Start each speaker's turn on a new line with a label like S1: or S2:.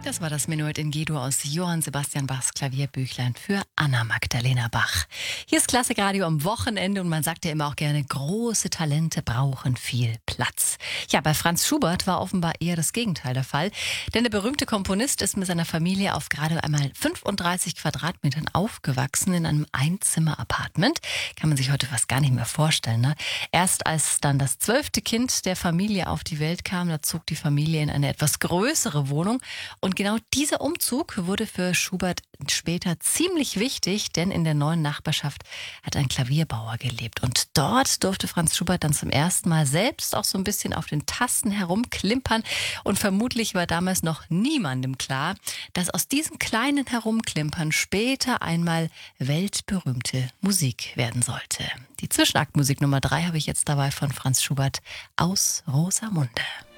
S1: Das war das Menuett in G-Dur aus Johann Sebastian Bachs Klavierbüchlein für Anna Magdalena Bach. Hier ist Klassikradio am Wochenende und man sagt ja immer auch gerne, große Talente brauchen viel Platz. Ja, bei Franz Schubert war offenbar eher das Gegenteil der Fall, denn der berühmte Komponist ist mit seiner Familie auf gerade einmal 35 Quadratmetern aufgewachsen in einem Einzimmer-Apartment. Kann man sich heute fast gar nicht mehr vorstellen, ne? Erst als dann das 12. Kind der Familie auf die Welt kam, da zog die Familie in eine etwas größere Wohnung. Und genau dieser Umzug wurde für Schubert später ziemlich wichtig, denn in der neuen Nachbarschaft hat ein Klavierbauer gelebt. Und dort durfte Franz Schubert dann zum ersten Mal selbst auch so ein bisschen auf den Tasten herumklimpern. Und vermutlich war damals noch niemandem klar, dass aus diesem kleinen Herumklimpern später einmal weltberühmte Musik werden sollte. Die Zwischenaktmusik Nummer 3 habe ich jetzt dabei von Franz Schubert aus Rosamunde.